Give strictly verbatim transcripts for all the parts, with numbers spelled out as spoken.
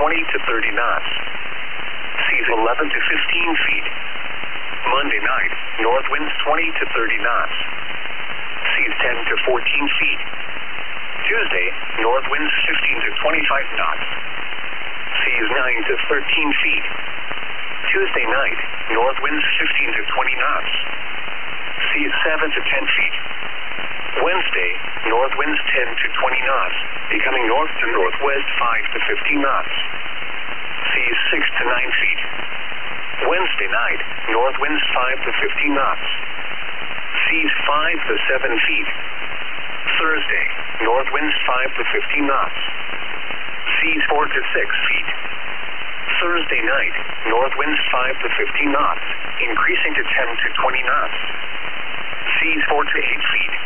twenty to thirty knots. Seas eleven to fifteen feet. Monday night, north winds twenty to thirty knots. Seas ten to fourteen feet. Tuesday, north winds fifteen to twenty-five knots. Seas nine to thirteen feet. Tuesday night, north winds fifteen to twenty knots. Seas seven to ten feet. Wednesday, north winds ten to twenty knots, becoming north to northwest five to fifteen knots. Seas six to nine feet. Wednesday night, north winds five to fifteen knots. Seas five to seven feet. Thursday, north winds five to fifteen knots. Seas four to six feet. Thursday night, north winds five to fifteen knots, increasing to ten to twenty knots. Seas four to eight feet.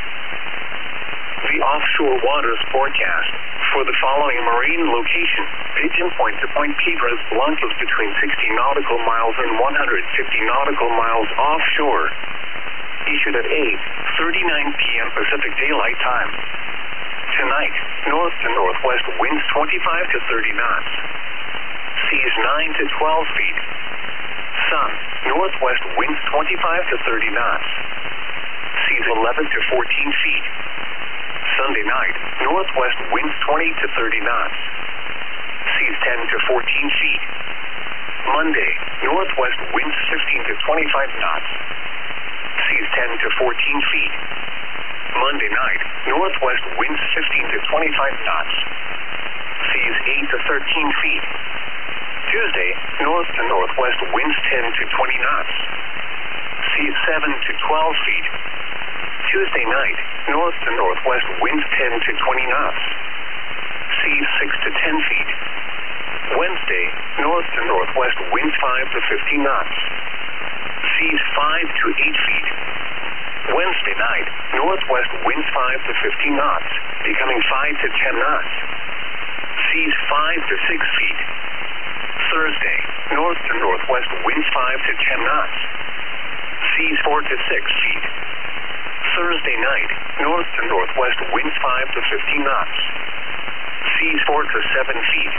The offshore waters forecast for the following marine location: Pigeon Point to Point Piedras Blancas between sixty nautical miles and one hundred fifty nautical miles offshore. Issued at eight thirty-nine p m Pacific Daylight Time. Tonight, north to northwest winds twenty-five to thirty knots. Seas nine to twelve feet. Sun, northwest winds twenty-five to thirty knots. Seas eleven to fourteen feet. Sunday night, northwest winds twenty to thirty knots. Seas ten to fourteen feet. Monday, northwest winds fifteen to twenty-five knots. Seas ten to fourteen feet. Monday night, northwest winds fifteen to twenty-five knots. Seas eight to thirteen feet. Tuesday, north to northwest winds ten to twenty knots. Seas seven to twelve feet. Tuesday night, north to northwest winds ten to twenty knots. Seas six to ten feet. Wednesday, north to northwest winds five to fifteen knots. Seas five to eight feet. Wednesday night, northwest winds five to fifteen knots, becoming five to ten knots. Seas five to six feet. Thursday, north to northwest winds five to ten knots. Seas four to six feet. Thursday night, north to northwest winds five to fifteen knots. Seas four to seven feet.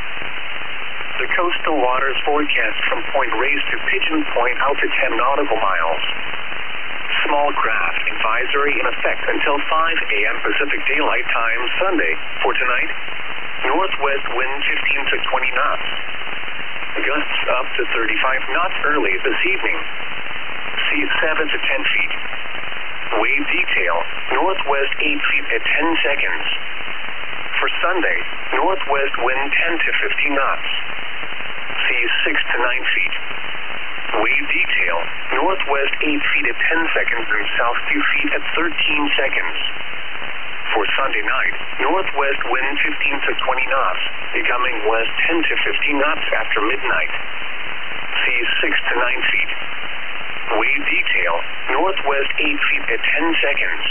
The coastal waters forecast from Point Reyes to Pigeon Point out to ten nautical miles. Small craft advisory in effect until five a m Pacific Daylight Time Sunday. For tonight, northwest wind fifteen to twenty knots. Gusts up to thirty-five knots early this evening. Seas seven to ten feet. Wave detail, northwest eight feet at ten seconds. For Sunday, northwest wind ten to fifteen knots. Seas six to nine feet. Wave detail, northwest eight feet at ten seconds and south two feet at thirteen seconds. For Sunday night, northwest wind fifteen to twenty knots, becoming west ten to fifteen knots after midnight. Seas six to nine feet. Wave detail, northwest eight feet at ten seconds.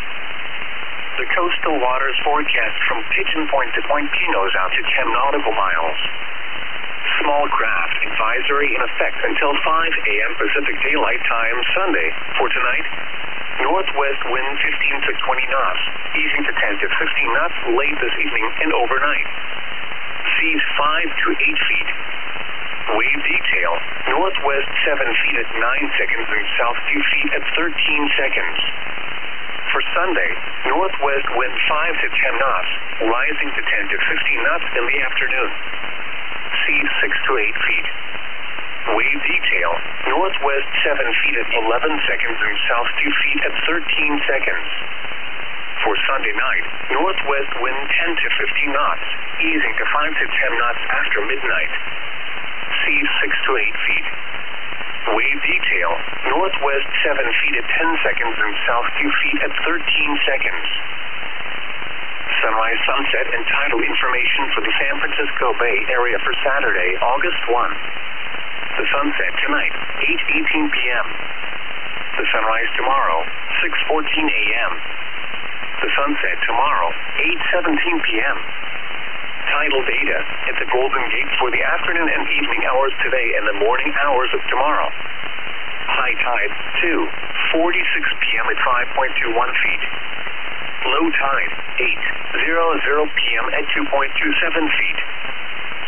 The coastal waters forecast from Pigeon Point to Point Pinos out to ten nautical miles. Small craft advisory in effect until five a m Pacific Daylight Time Sunday. For tonight, northwest wind fifteen to twenty knots, easing to ten to fifteen knots late this evening and overnight. Seas five to eight feet. Wave detail, northwest seven feet at nine seconds and south two feet at thirteen seconds. For Sunday, northwest wind five to ten knots, rising to ten to fifteen knots in the afternoon. Seas six to eight feet. Wave detail, northwest seven feet at eleven seconds and south two feet at thirteen seconds. For Sunday night, northwest wind ten to fifteen knots, easing to five to ten knots after midnight. Seas six to eight feet. Wave detail, northwest seven feet at ten seconds and south two feet at thirteen seconds. Sunrise, sunset, and tidal information for the San Francisco Bay Area for Saturday, August first. The sunset tonight, eight eighteen p m The sunrise tomorrow, six fourteen a m The sunset tomorrow, eight seventeen p m Tidal data at the Golden Gate for the afternoon and evening hours today and the morning hours of tomorrow. High tide, two forty-six p m at five point two one feet. Low tide, eight hundred p m at two point two seven feet.